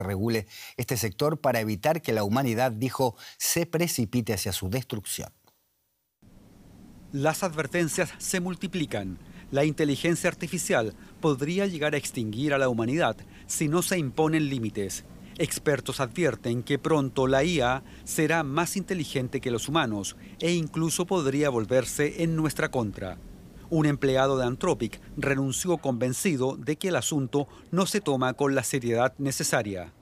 regule este sector para evitar que la humanidad, dijo, se precipite hacia su destrucción. Las advertencias se multiplican. La inteligencia artificial podría llegar a extinguir a la humanidad si no se imponen límites. Expertos advierten que pronto la IA será más inteligente que los humanos e incluso podría volverse en nuestra contra. Un empleado de Anthropic renunció convencido de que el asunto no se toma con la seriedad necesaria.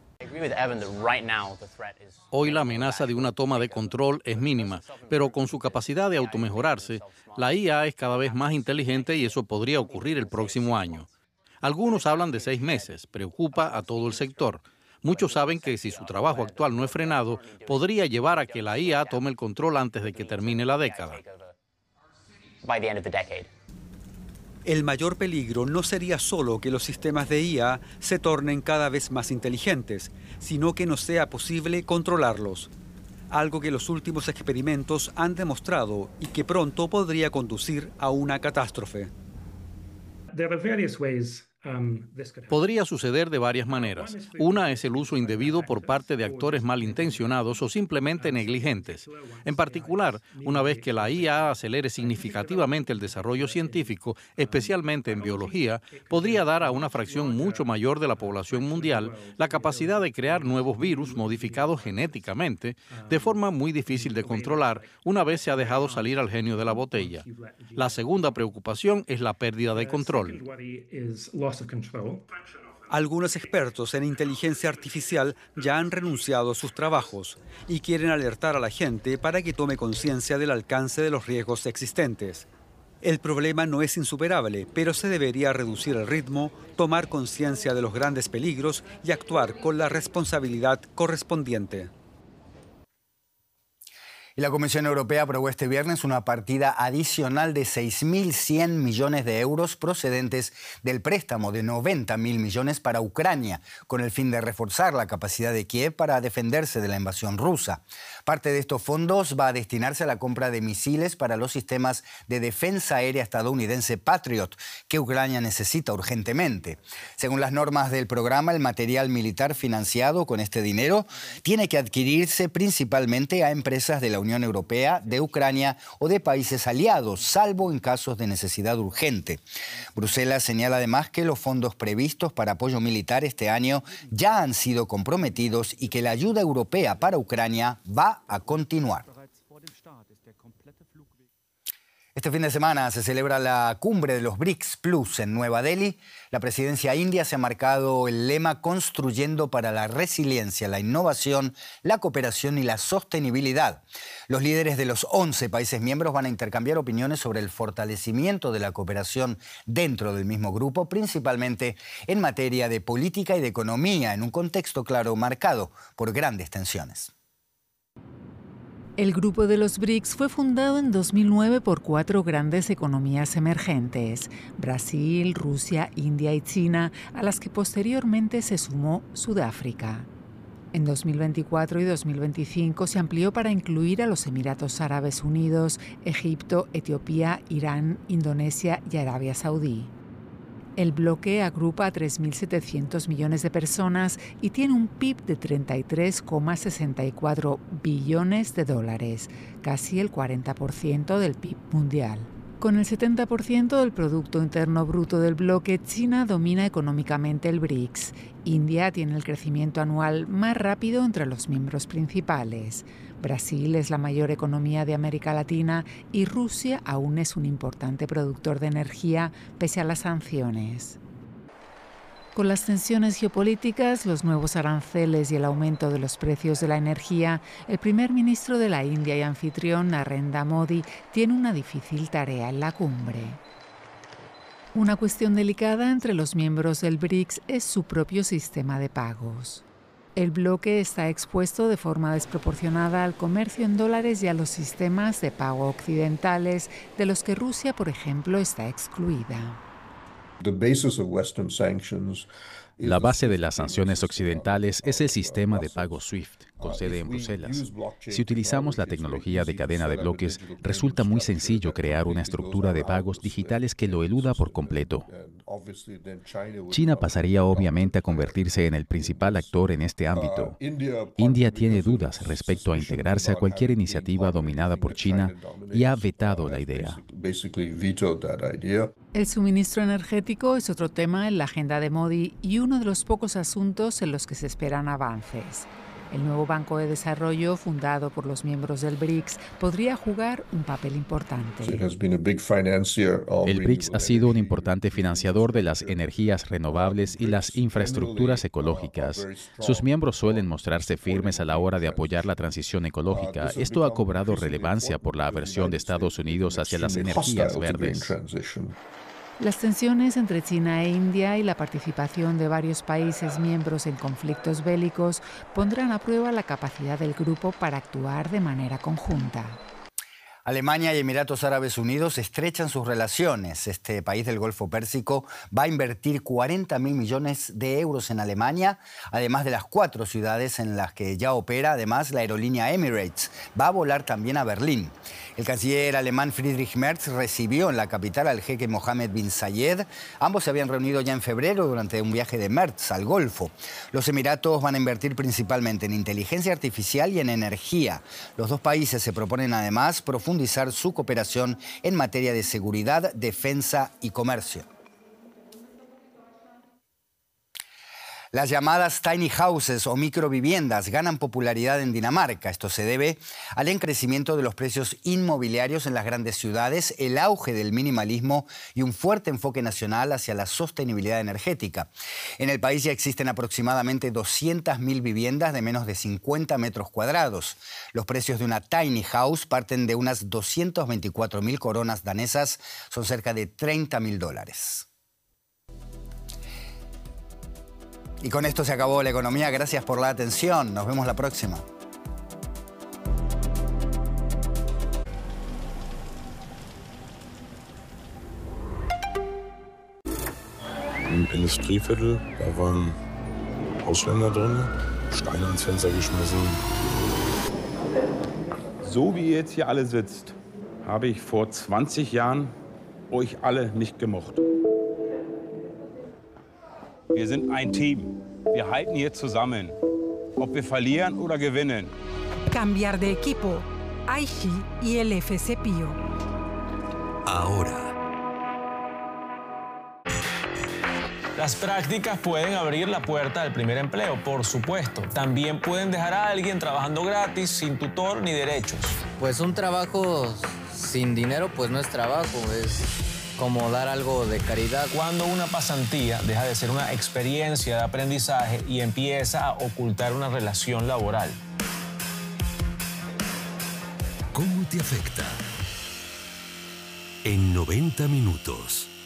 Hoy la amenaza de una toma de control es mínima, pero con su capacidad de automejorarse, la IA es cada vez más inteligente y eso podría ocurrir el próximo año. Algunos hablan de 6 meses, preocupa a todo el sector. Muchos saben que si su trabajo actual no es frenado, podría llevar a que la IA tome el control antes de que termine la década. El mayor peligro no sería solo que los sistemas de IA se tornen cada vez más inteligentes, sino que no sea posible controlarlos. Algo que los últimos experimentos han demostrado y que pronto podría conducir a una catástrofe. Podría suceder de varias maneras. Una es el uso indebido por parte de actores malintencionados o simplemente negligentes. En particular, una vez que la IA acelere significativamente el desarrollo científico, especialmente en biología, podría dar a una fracción mucho mayor de la población mundial la capacidad de crear nuevos virus modificados genéticamente, de forma muy difícil de controlar una vez se ha dejado salir al genio de la botella. La segunda preocupación es la pérdida de control. Algunos expertos en inteligencia artificial ya han renunciado a sus trabajos y quieren alertar a la gente para que tome conciencia del alcance de los riesgos existentes. El problema no es insuperable, pero se debería reducir el ritmo, tomar conciencia de los grandes peligros y actuar con la responsabilidad correspondiente. Y la Comisión Europea aprobó este viernes una partida adicional de 6.100 millones de euros procedentes del préstamo de 90.000 millones para Ucrania, con el fin de reforzar la capacidad de Kiev para defenderse de la invasión rusa. Parte de estos fondos va a destinarse a la compra de misiles para los sistemas de defensa aérea estadounidense Patriot, que Ucrania necesita urgentemente. Según las normas del programa, el material militar financiado con este dinero tiene que adquirirse principalmente a empresas de la Unión Europea, de Ucrania o de países aliados, salvo en casos de necesidad urgente. Bruselas señala además que los fondos previstos para apoyo militar este año ya han sido comprometidos y que la ayuda europea para Ucrania va a continuar. Este fin de semana se celebra la cumbre de los BRICS Plus en Nueva Delhi. La presidencia india se ha marcado el lema Construyendo para la resiliencia, la innovación, la cooperación y la sostenibilidad. Los líderes de los 11 países miembros van a intercambiar opiniones sobre el fortalecimiento de la cooperación dentro del mismo grupo, principalmente en materia de política y de economía, en un contexto claro marcado por grandes tensiones. El grupo de los BRICS fue fundado en 2009 por 4 grandes economías emergentes, Brasil, Rusia, India y China, a las que posteriormente se sumó Sudáfrica. En 2024 y 2025 se amplió para incluir a los Emiratos Árabes Unidos, Egipto, Etiopía, Irán, Indonesia y Arabia Saudí. El bloque agrupa a 3.700 millones de personas y tiene un PIB de 33,64 billones de dólares, casi el 40% del PIB mundial. Con el 70% del Producto Interno Bruto del bloque, China domina económicamente el BRICS. India tiene el crecimiento anual más rápido entre los miembros principales. Brasil es la mayor economía de América Latina y Rusia aún es un importante productor de energía pese a las sanciones. Con las tensiones geopolíticas, los nuevos aranceles y el aumento de los precios de la energía, el primer ministro de la India y anfitrión, Narendra Modi, tiene una difícil tarea en la cumbre. Una cuestión delicada entre los miembros del BRICS es su propio sistema de pagos. El bloque está expuesto de forma desproporcionada al comercio en dólares y a los sistemas de pago occidentales, de los que Rusia, por ejemplo, está excluida. La base de las sanciones occidentales es el sistema de pago SWIFT, con sede en Bruselas. Si utilizamos la tecnología de cadena de bloques, resulta muy sencillo crear una estructura de pagos digitales que lo eluda por completo. China pasaría obviamente a convertirse en el principal actor en este ámbito. India tiene dudas respecto a integrarse a cualquier iniciativa dominada por China y ha vetado la idea. El suministro energético es otro tema en la agenda de Modi y uno de los pocos asuntos en los que se esperan avances. El nuevo Banco de Desarrollo, fundado por los miembros del BRICS, podría jugar un papel importante. El BRICS ha sido un importante financiador de las energías renovables y las infraestructuras ecológicas. Sus miembros suelen mostrarse firmes a la hora de apoyar la transición ecológica. Esto ha cobrado relevancia por la aversión de Estados Unidos hacia las energías verdes. Las tensiones entre China e India y la participación de varios países miembros en conflictos bélicos pondrán a prueba la capacidad del grupo para actuar de manera conjunta. Alemania y Emiratos Árabes Unidos estrechan sus relaciones. Este país del Golfo Pérsico va a invertir 40.000 millones de euros en Alemania, además de las 4 ciudades en las que ya opera. Además, la aerolínea Emirates va a volar también a Berlín. El canciller alemán Friedrich Merz recibió en la capital al jeque Mohammed bin Zayed. Ambos se habían reunido ya en febrero durante un viaje de Merz al Golfo. Los Emiratos van a invertir principalmente en inteligencia artificial y en energía. Los dos países se proponen además profundizar su cooperación en materia de seguridad, defensa y comercio. Las llamadas tiny houses o microviviendas ganan popularidad en Dinamarca. Esto se debe al encrecimiento de los precios inmobiliarios en las grandes ciudades, el auge del minimalismo y un fuerte enfoque nacional hacia la sostenibilidad energética. En el país ya existen aproximadamente 200.000 viviendas de menos de 50 metros cuadrados. Los precios de una tiny house parten de unas 224.000 coronas danesas, son cerca de $30.000. Y con esto se acabó la economía. Gracias por la atención. Nos vemos la próxima. Im Industrieviertel, da waren Ausländer drin, Steine ans Fenster geschmissen. So wie ihr jetzt hier alle sitzt, habe ich vor 20 Jahren euch alle nicht gemocht. Wir sind ein Team. Wir halten hier zusammen, ob wir verlieren oder gewinnen. Cambiar de equipo. Aichi y el FC Pío. Ahora. Las prácticas pueden abrir la puerta del primer empleo, por supuesto. También pueden dejar a alguien trabajando gratis, sin tutor ni derechos. Pues un trabajo sin dinero, pues no es trabajo, es como dar algo de caridad. Cuando una pasantía deja de ser una experiencia de aprendizaje y empieza a ocultar una relación laboral. ¿Cómo te afecta? En 90 minutos.